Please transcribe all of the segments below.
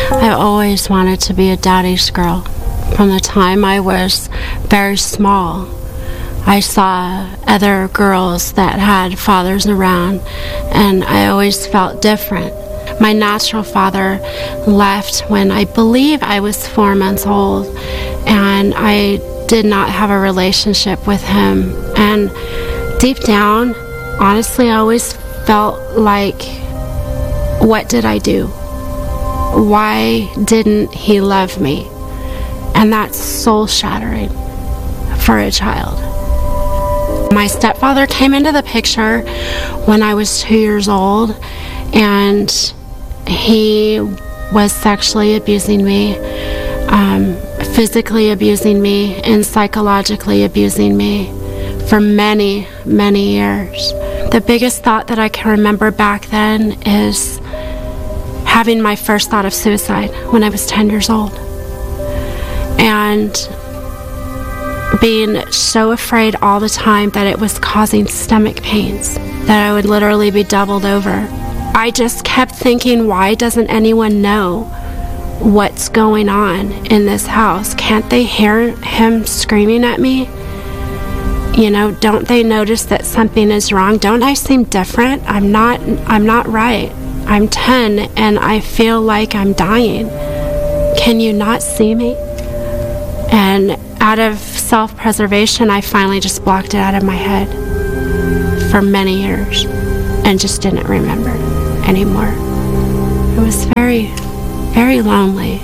I always wanted to be a daddy's girl. From the time I was very small, I saw other girls that had fathers around, and I always felt different. My natural father left when I believe I was 4 months old, and I did not have a relationship with him. And deep down, honestly, I always felt like, what did I do? Why didn't he love me? And that's soul-shattering for a child. My stepfather came into the picture when I was 2 years old, and he was sexually abusing me, physically abusing me, and psychologically abusing me for many, many years. The biggest thought that I can remember back then is having my first thought of suicide when I was 10 years old. And being so afraid all the time that it was causing stomach pains, that I would literally be doubled over. I just kept thinking, why doesn't anyone know what's going on in this house? Can't they hear him screaming at me? You know, don't they notice that something is wrong? Don't I seem different? I'm not right. I'm 10 and I feel like I'm dying. Can you not see me? And out of self-preservation, I finally just blocked it out of my head for many years and just didn't remember anymore. It was very, very lonely.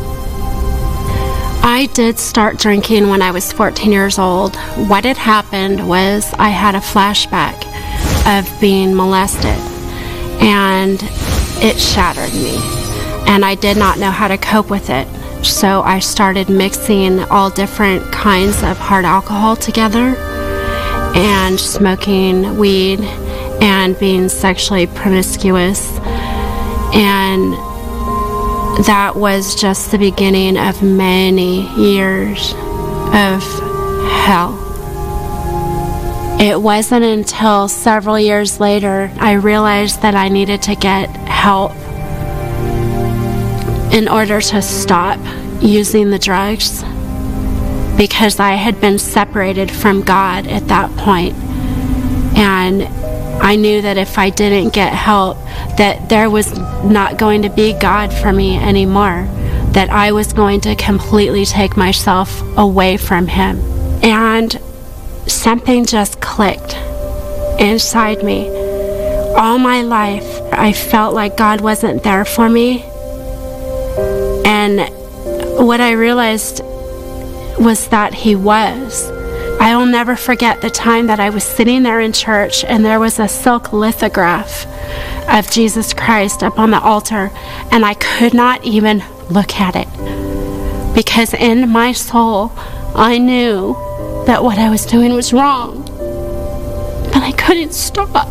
I did start drinking when I was 14 years old. What had happened was I had a flashback of being molested, and it shattered me, and I did not know how to cope with it. So I started mixing all different kinds of hard alcohol together and smoking weed and being sexually promiscuous. And that was just the beginning of many years of hell. It wasn't until several years later I realized that I needed to get help in order to stop using the drugs, because I had been separated from God at that point. And I knew that if I didn't get help, that there was not going to be God for me anymore, that I was going to completely take myself away from him. And something just clicked inside me. All my life, I felt like God wasn't there for me. And what I realized was that he was. I will never forget the time that I was sitting there in church and there was a silk lithograph of Jesus Christ up on the altar, and I could not even look at it, because in my soul I knew that what I was doing was wrong, but I couldn't stop.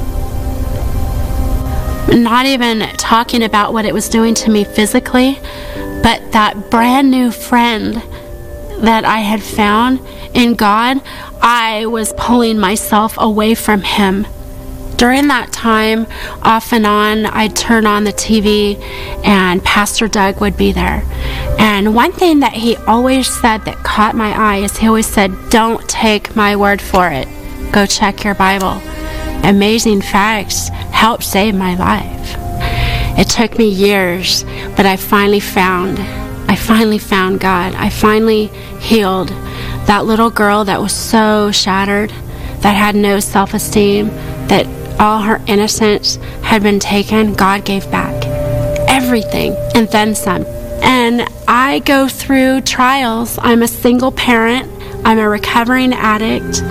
Not even talking about what it was doing to me physically, but that brand new friend that I had found in God, I was pulling myself away from him. During that time, off and on, I'd turn on the TV and Pastor Doug would be there. And one thing that he always said that caught my eye is he always said, "Don't take my word for it. Go check your Bible." Amazing facts helped save my life. It took me years, but I finally found God. I finally healed that little girl that was so shattered, that had no self-esteem, that all her innocence had been taken. God gave back everything and then some. And I go through trials. I'm a single parent. I'm a recovering addict.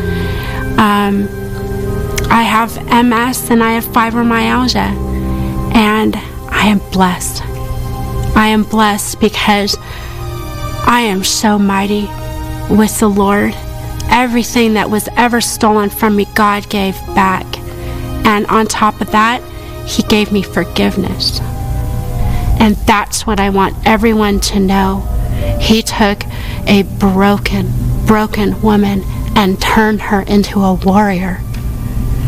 I have MS and I have fibromyalgia, and I am blessed. I am blessed because I am so mighty with the Lord. Everything that was ever stolen from me, God gave back. And on top of that, he gave me forgiveness. And that's what I want everyone to know. He took a broken woman and turned her into a warrior.